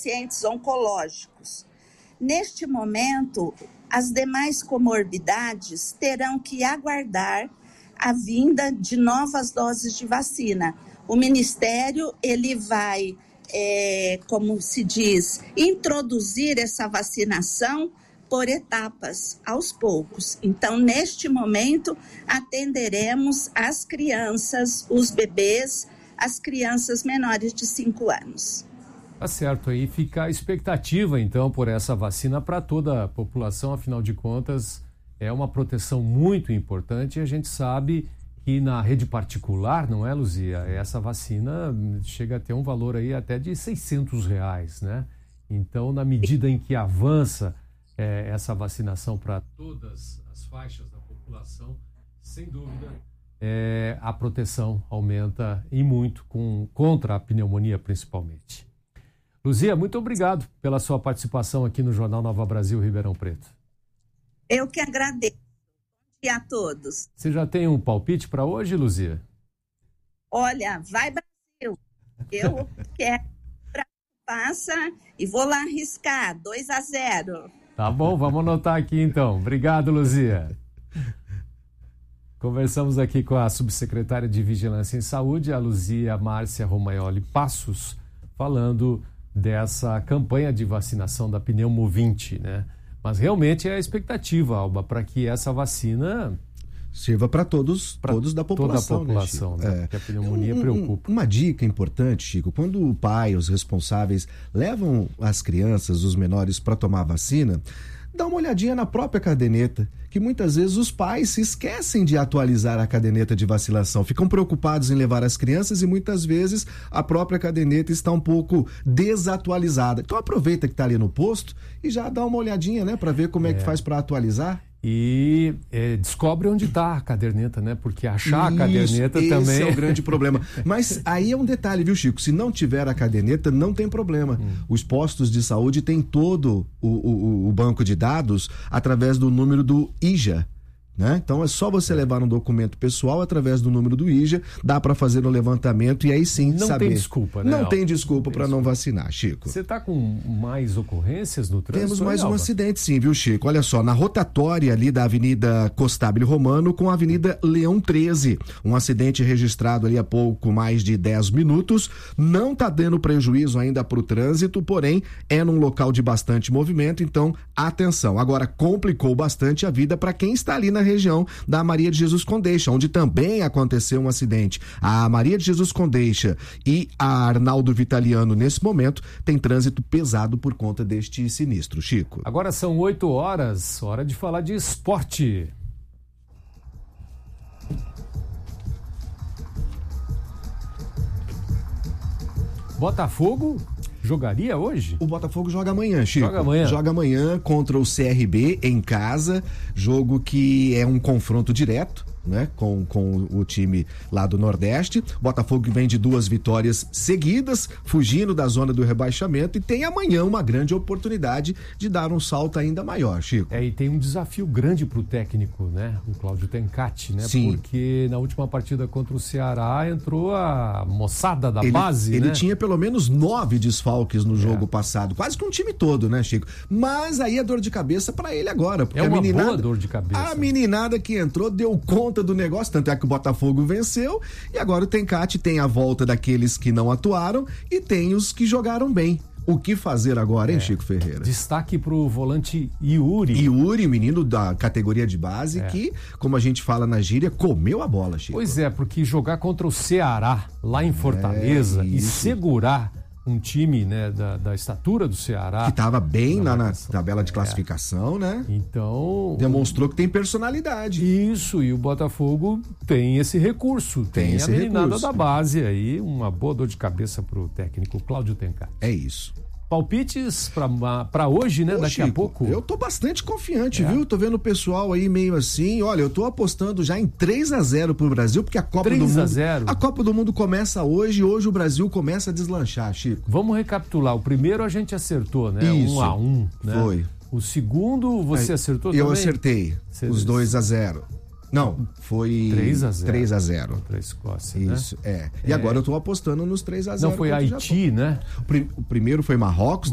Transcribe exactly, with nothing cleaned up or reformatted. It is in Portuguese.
pacientes oncológicos. Neste momento, as demais comorbidades terão que aguardar a vinda de novas doses de vacina. O Ministério ele vai, é, como se diz, introduzir essa vacinação por etapas, aos poucos. Então, neste momento, atenderemos as crianças, os bebês, as crianças menores de cinco anos. Tá certo, aí fica a expectativa, então, por essa vacina para toda a população, afinal de contas, é uma proteção muito importante e a gente sabe que na rede particular, não é, Luzia? Essa vacina chega a ter um valor aí até de seiscentos reais, né? Então, na medida em que avança é, essa vacinação para todas as faixas da população, sem dúvida, é, a proteção aumenta e muito com, contra a pneumonia, principalmente. Luzia, muito obrigado pela sua participação aqui no Jornal Nova Brasil Ribeirão Preto. Eu que agradeço. Bom dia a todos. Você já tem um palpite para hoje, Luzia? Olha, vai Brasil. Eu quero que passa e vou lá arriscar, dois a zero. Tá bom, vamos anotar aqui então. Obrigado, Luzia. Conversamos aqui com a subsecretária de Vigilância em Saúde, a Luzia Márcia Romagnoli Passos, falando dessa campanha de vacinação da Pneumovinte, né? Mas realmente é a expectativa, Alba, para que essa vacina sirva para todos, pra todos da população. Toda a população, né? né? É. Porque a pneumonia um, preocupa. Uma dica importante, Chico, quando o pai, os responsáveis levam as crianças, os menores para tomar a vacina, dá uma olhadinha na própria caderneta, que muitas vezes os pais se esquecem de atualizar a caderneta de vacinação, ficam preocupados em levar as crianças e muitas vezes a própria caderneta está um pouco desatualizada. Então aproveita que está ali no posto e já dá uma olhadinha, né, para ver como é, é que faz para atualizar. E é, descobre onde está a caderneta, né? Porque achar Isso, a caderneta esse também... Esse é o grande problema. Mas aí é um detalhe, viu, Chico? Se não tiver a caderneta, não tem problema. Hum. Os postos de saúde têm todo o, o, o banco de dados através do número do I J A. Né? Então é só você levar um documento pessoal através do número do I J A, dá para fazer o levantamento e aí sim não saber. Não tem desculpa, né? Não tem desculpa para não vacinar, Chico. Você está com mais ocorrências no trânsito? Temos mais aí, um Alba? acidente sim, viu, Chico? Olha só, na rotatória ali da Avenida Costábile Romano com a Avenida Leão treze, um acidente registrado ali há pouco mais de dez minutos, não tá dando prejuízo ainda para o trânsito, porém é num local de bastante movimento, então atenção. Agora complicou bastante a vida para quem está ali na região da Maria de Jesus Condeixa, onde também aconteceu um acidente. A Maria de Jesus Condeixa e a Arnaldo Vitaliano, nesse momento, tem trânsito pesado por conta deste sinistro. Chico. Agora são oito horas, hora de falar de esporte. Botafogo jogaria hoje? O Botafogo joga amanhã, Chico. Joga amanhã. Joga amanhã contra o C R B em casa, jogo que é um confronto direto, né, com, com o time lá do Nordeste. Botafogo vem de duas vitórias seguidas, fugindo da zona do rebaixamento e tem amanhã uma grande oportunidade de dar um salto ainda maior, Chico. É, e tem um desafio grande pro técnico, né, o Cláudio Tencati, né? Sim. Porque na última partida contra o Ceará entrou a moçada da ele, base, ele né? tinha pelo menos nove desfalques no jogo é. passado, quase que um time todo, né, Chico? Mas aí é dor de cabeça pra ele agora. Porque é uma a meninada, boa dor de cabeça. A meninada que entrou deu conta do negócio, tanto é que o Botafogo venceu e agora o Tencati tem a volta daqueles que não atuaram e tem os que jogaram bem. O que fazer agora, hein, é. Chico Ferreira? Destaque pro volante Yuri. Yuri, menino da categoria de base, é. que, como a gente fala na gíria, comeu a bola, Chico. Pois é, porque jogar contra o Ceará, lá em Fortaleza, é e segurar um time, né, da, da estatura do Ceará. Que estava bem lá na tabela de classificação, é. né? Então... Demonstrou que tem personalidade. Isso, e o Botafogo tem esse recurso. Tem, tem esse a meninada recurso. da base aí, uma boa dor de cabeça pro técnico Cláudio Tencati. É isso. Palpites para hoje, né? Ô, Daqui Chico, a pouco. Eu tô bastante confiante, é. viu? Tô vendo o pessoal aí meio assim. Olha, eu tô apostando já em três a zero pro Brasil, porque a Copa do Mundo. três a zero? A Copa do Mundo começa hoje e hoje o Brasil começa a deslanchar, Chico. Vamos recapitular. O primeiro a gente acertou, né? Isso. um a um, né? Foi. O segundo você Aí, acertou eu também? Eu acertei. Você os dois a zero. Não, foi três a zero. três a zero. Contra a Escócia, Isso, né? é. E é. agora eu tô apostando nos três a zero. Não, foi Haiti, né? O, prim- o primeiro foi Marrocos,